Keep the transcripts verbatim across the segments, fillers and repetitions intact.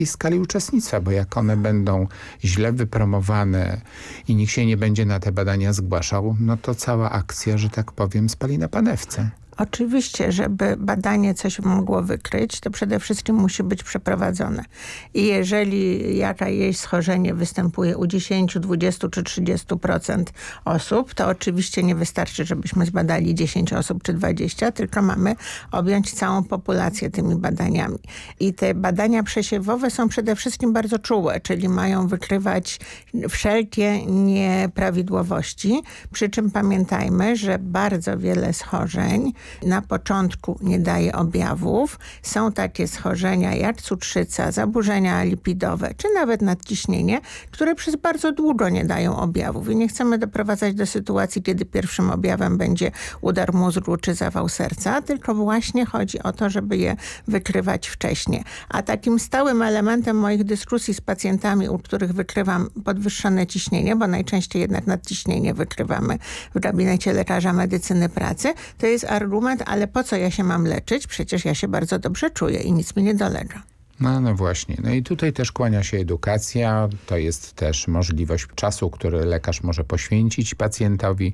i skali uczestnictwa, bo jak one będą źle wypromowane i nikt się nie będzie na te badania zgłaszał, no to cała akcja, że tak powiem, spali na panewce. Oczywiście, żeby badanie coś mogło wykryć, to przede wszystkim musi być przeprowadzone. I jeżeli jakieś schorzenie występuje u dziesięć, dwadzieścia czy trzydzieści procent osób, to oczywiście nie wystarczy, żebyśmy zbadali dziesięć osób czy dwadzieścia, tylko mamy objąć całą populację tymi badaniami. I te badania przesiewowe są przede wszystkim bardzo czułe, czyli mają wykrywać wszelkie nieprawidłowości. Przy czym pamiętajmy, że bardzo wiele schorzeń na początku nie daje objawów. Są takie schorzenia jak cukrzyca, zaburzenia lipidowe, czy nawet nadciśnienie, które przez bardzo długo nie dają objawów. I nie chcemy doprowadzać do sytuacji, kiedy pierwszym objawem będzie udar mózgu czy zawał serca, tylko właśnie chodzi o to, żeby je wykrywać wcześniej. A takim stałym elementem moich dyskusji z pacjentami, u których wykrywam podwyższone ciśnienie, bo najczęściej jednak nadciśnienie wykrywamy w gabinecie lekarza medycyny pracy, to jest argument, ale po co ja się mam leczyć? Przecież ja się bardzo dobrze czuję i nic mi nie dolega. No, no właśnie. No i tutaj też kłania się edukacja. To jest też możliwość czasu, który lekarz może poświęcić pacjentowi,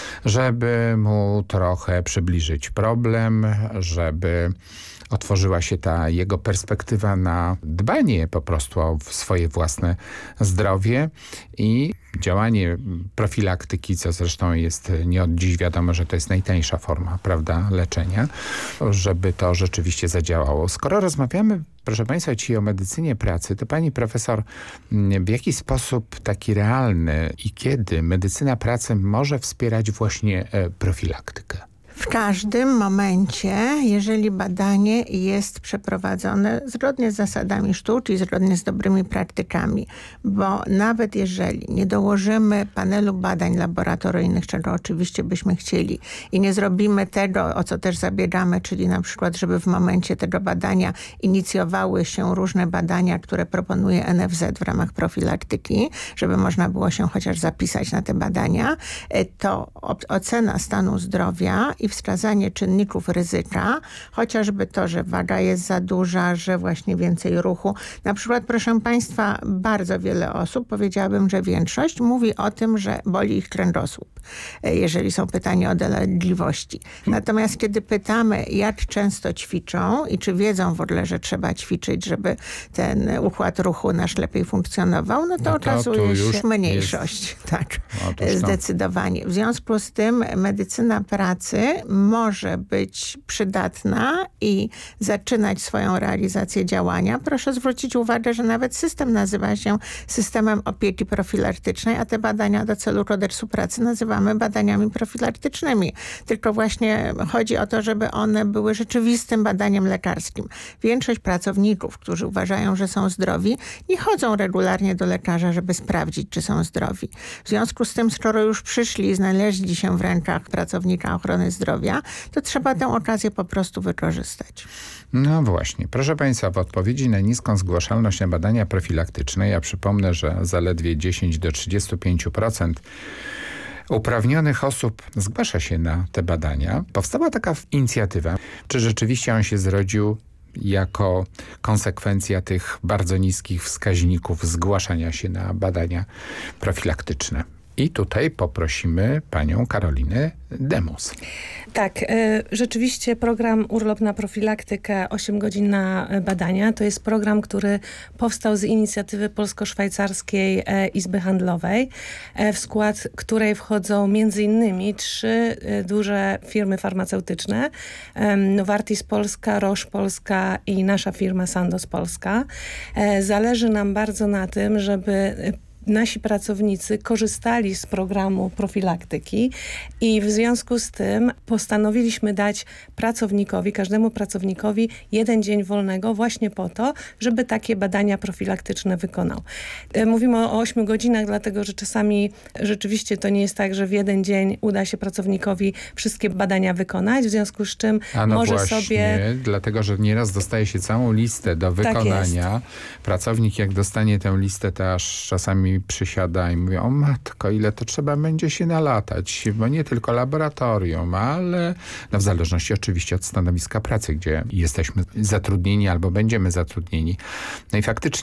żeby mu trochę przybliżyć problem, żeby otworzyła się ta jego perspektywa na dbanie po prostu o swoje własne zdrowie i działanie profilaktyki, co zresztą jest nie od dziś wiadomo, że to jest najtańsza forma, prawda, leczenia, żeby to rzeczywiście zadziałało. Skoro rozmawiamy, proszę Państwa, dzisiaj o medycynie pracy, to Pani profesor, w jaki sposób taki realny i kiedy medycyna pracy może wspierać właśnie profilaktykę? W każdym momencie, jeżeli badanie jest przeprowadzone zgodnie z zasadami sztuki, zgodnie z dobrymi praktykami, bo nawet jeżeli nie dołożymy panelu badań laboratoryjnych, czego oczywiście byśmy chcieli i nie zrobimy tego, o co też zabiegamy, czyli na przykład, żeby w momencie tego badania inicjowały się różne badania, które proponuje N F Z w ramach profilaktyki, żeby można było się chociaż zapisać na te badania, to ocena stanu zdrowia i wskazanie czynników ryzyka, chociażby to, że waga jest za duża, że właśnie więcej ruchu. Na przykład, proszę Państwa, bardzo wiele osób, powiedziałabym, że większość mówi o tym, że boli ich kręgosłup, jeżeli są pytania o dolegliwości. Natomiast kiedy pytamy, jak często ćwiczą i czy wiedzą w ogóle, że trzeba ćwiczyć, żeby ten układ ruchu nasz lepiej funkcjonował, no to, no to okazuje się mniejszość. Jest... Tak, zdecydowanie. W związku z tym medycyna pracy może być przydatna i zaczynać swoją realizację działania. Proszę zwrócić uwagę, że nawet system nazywa się systemem opieki profilaktycznej, a te badania do celu kodeksu pracy nazywamy badaniami profilaktycznymi. Tylko właśnie chodzi o to, żeby one były rzeczywistym badaniem lekarskim. Większość pracowników, którzy uważają, że są zdrowi, nie chodzą regularnie do lekarza, żeby sprawdzić, czy są zdrowi. W związku z tym, skoro już przyszli i znaleźli się w rękach pracownika ochrony zdrowia, to trzeba tę okazję po prostu wykorzystać. No właśnie. Proszę Państwa, w odpowiedzi na niską zgłaszalność na badania profilaktyczne, ja przypomnę, że zaledwie dziesięć do trzydziestu pięciu procent uprawnionych osób zgłasza się na te badania. Powstała taka inicjatywa. Czy rzeczywiście on się zrodził jako konsekwencja tych bardzo niskich wskaźników zgłaszania się na badania profilaktyczne? I tutaj poprosimy panią Karolinę Demus. Tak, y, rzeczywiście program Urlop na profilaktykę, osiem godzin na badania, to jest program, który powstał z inicjatywy polsko-szwajcarskiej e, Izby Handlowej, e, w skład której wchodzą między innymi trzy e, duże firmy farmaceutyczne, e, Novartis Polska, Roche Polska i nasza firma Sandoz Polska. E, zależy nam bardzo na tym, żeby nasi pracownicy korzystali z programu profilaktyki i w związku z tym postanowiliśmy dać pracownikowi, każdemu pracownikowi jeden dzień wolnego właśnie po to, żeby takie badania profilaktyczne wykonał. Mówimy o ośmiu godzinach, dlatego że czasami rzeczywiście to nie jest tak, że w jeden dzień uda się pracownikowi wszystkie badania wykonać, w związku z czym A no może właśnie, sobie... dlatego że nieraz dostaje się całą listę do wykonania. Tak, pracownik jak dostanie tę listę, to aż czasami przysiada i mówi: o matko, ile to trzeba będzie się nalatać, bo nie tylko laboratorium, ale no w zależności oczywiście od stanowiska pracy, gdzie jesteśmy zatrudnieni albo będziemy zatrudnieni. No i faktycznie